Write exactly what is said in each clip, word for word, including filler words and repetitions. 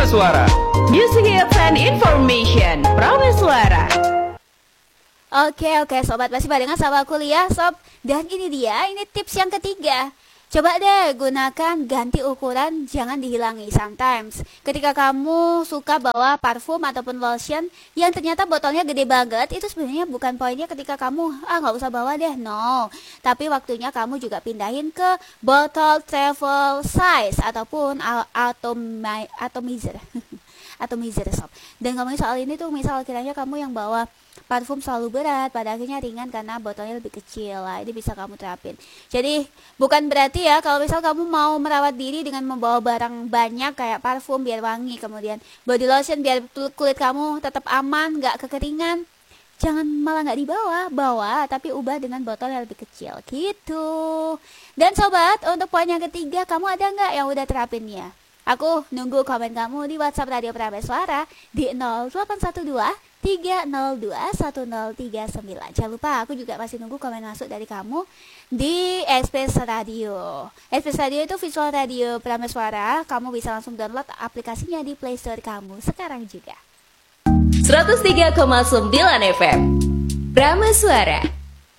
Prameswara. Music Hits and Information. Prameswara. Oke oke sobat, masih barengan sama kuliah sob. Dan ini dia, ini tips yang ketiga. Coba deh gunakan ganti ukuran, jangan dihilangi. Sometimes ketika kamu suka bawa parfum ataupun lotion yang ternyata botolnya gede banget, itu sebenarnya bukan poinnya ketika kamu ah nggak usah bawa deh, no. Tapi waktunya kamu juga pindahin ke botol travel size ataupun atomi- atomizer atomizer sob. Dan ngomongin soal ini tuh, misal kiranya kamu yang bawa parfum selalu berat, pada akhirnya ringan karena botolnya lebih kecil lah. Ini bisa kamu terapin. Jadi bukan berarti ya kalau misal kamu mau merawat diri dengan membawa barang banyak kayak parfum biar wangi, kemudian body lotion biar kulit kamu tetap aman, gak kekeringan, jangan malah gak dibawa, bawa tapi ubah dengan botol yang lebih kecil gitu. Dan sobat, untuk poin yang ketiga, kamu ada gak yang udah terapinnya? Aku nunggu komen kamu di WhatsApp Radio Prameswara di nol delapan satu dua tiga nol dua satu nol tiga sembilan. Jangan lupa, aku juga masih nunggu komen masuk dari kamu di Express Radio. Express Radio itu visual radio Prameswara. Kamu bisa langsung download aplikasinya di Play Store kamu sekarang juga. seratus tiga koma sembilan F M Prameswara.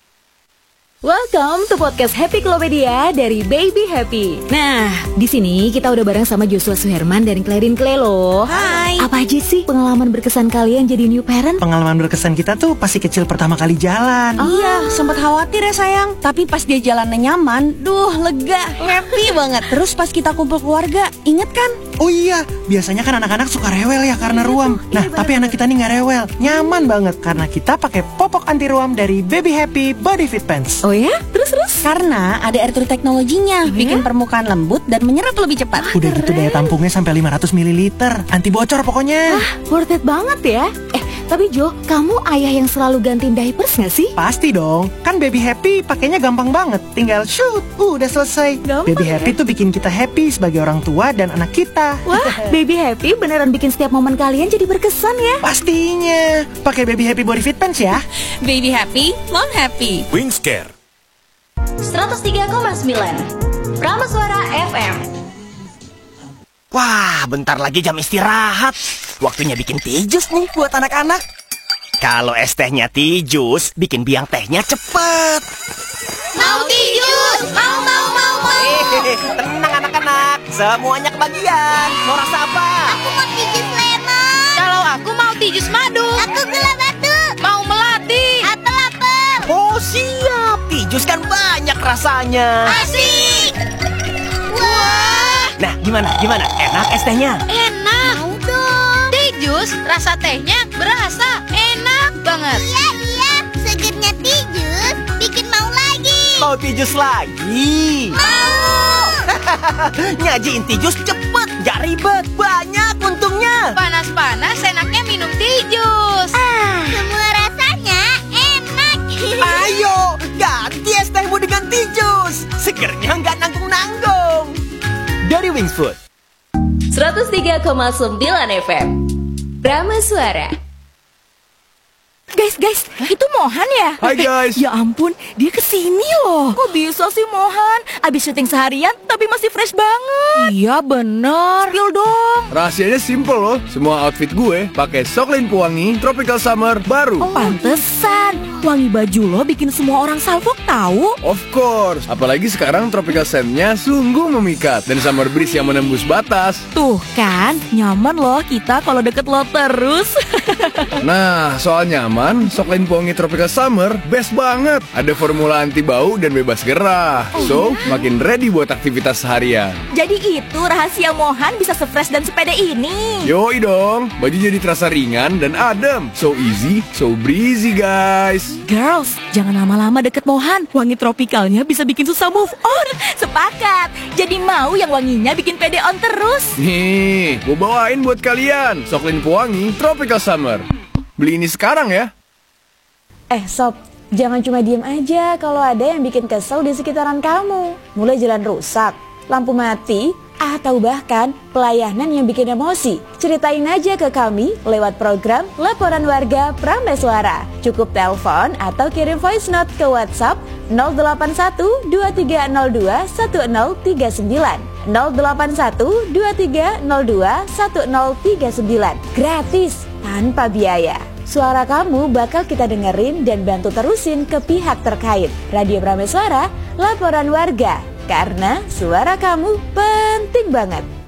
Welcome to podcast Happy Klopedia dari Baby Happy. Nah, di sini kita udah bareng sama Joshua Suherman dan Clarin Clay loh. Hai. Apa aja sih pengalaman berkesan kalian jadi new parent? Pengalaman berkesan kita tuh pasti kecil pertama kali jalan. Oh. Iya, sempat khawatir ya sayang. Tapi pas dia jalannya nyaman, duh lega, happy banget. Terus pas kita kumpul keluarga, inget kan? Oh iya, biasanya kan anak-anak suka rewel ya karena ruam. Nah, iya, tapi anak kita nih nggak rewel, nyaman banget karena kita pakai popok anti ruam dari Baby Happy Body Fit Pants. Oh ya? Terus-terus? Karena ada air true teknologinya, oh, bikin ya? permukaan lembut dan menyerap lebih cepat. Udah gitu daya tampungnya sampai lima ratus mililiter, anti bocor pokoknya. Wah, worth it banget ya. Eh, tapi Jo, kamu ayah yang selalu gantiin diapers gak sih? Pasti dong, kan Baby Happy pakainya gampang banget. Tinggal shoot, uh, udah selesai. Gampang, Baby ya? Happy tuh bikin kita happy sebagai orang tua dan anak kita. Wah, Baby Happy beneran bikin setiap momen kalian jadi berkesan ya. Pastinya, pakai Baby Happy Body Fit Pants ya. Baby happy, mom happy. Wingscare. seratus tiga koma sembilan Prameswara F M. Wah, bentar lagi jam istirahat. Waktunya bikin teh jus nih buat anak-anak. Kalau es tehnya teh jus, bikin biang tehnya cepet. Mau tijus, mau mau mau mau. Hehehe, tenang anak-anak, semuanya kebagian. Mau rasa apa? Aku mau tijus lemon. Kalau aku mau tijus madu. Aku gula batu. Mau melati. Apel apel. Oh siap, teh jus kan banyak rasanya. Asik. Wah. Nah, gimana, gimana? Enak es tehnya? Enak. Mau dong. Teh jus, rasa tehnya berasa enak banget. Iya iya. Segernya tijus bikin mau lagi. Mau teh jus lagi? Mau. Nyajiin teh jus cepet, gak ribet, banyak untungnya. Panas-panas enaknya minum teh jus. Ah, semua rasanya enak. Ayo, ganti es tehmu dengan teh jus. Segernya nggak nanggung-nanggung. Dari Wings Food. seratus tiga koma sembilan F M Prameswara. Guys, guys, itu Mohan ya? Hai, guys. Ya ampun, dia kesini loh. Kok bisa sih Mohan? Abis syuting seharian tapi masih fresh banget. Iya bener. Spill dong. Rahasianya simple loh. Semua outfit gue pakai Soklin Pewangi Tropical Summer baru. Oh, pantesan. Wangi baju lo bikin semua orang salfok tahu. Of course. Apalagi sekarang Tropical Scent-nya sungguh memikat dan summer breeze yang menembus batas. Tuh kan, nyaman loh kita kalau deket lo terus. Nah, soal nyaman, Soklin Pewangi Tropical Summer best banget. Ada formula anti bau dan bebas gerah. So, makin ready buat aktivitas seharian. Jadi itu rahasia Mohan bisa se-fresh dan sepede ini. Yoi dong, baju jadi terasa ringan dan adem. So easy, so breezy guys. Girls, jangan lama-lama deket Mohan. Wangi tropikalnya bisa bikin susah move on. Sepakat. Jadi mau yang wanginya bikin pede on terus. Nih, gue bawain buat kalian Soklin Pewangi Tropical Summer. Beli ini sekarang ya. Eh sob, jangan cuma diem aja kalau ada yang bikin kesel di sekitaran kamu. Mulai jalan rusak, lampu mati, atau bahkan pelayanan yang bikin emosi. Ceritain aja ke kami lewat program Laporan Warga Prameswara. Cukup telepon atau kirim voice note ke WhatsApp nol delapan satu dua tiga nol dua satu nol tiga sembilan. nol delapan satu dua tiga nol dua satu nol tiga sembilan. Gratis, tanpa biaya. Suara kamu bakal kita dengerin dan bantu terusin ke pihak terkait. Radio Prameswara, laporan warga. Karena suara kamu penting banget.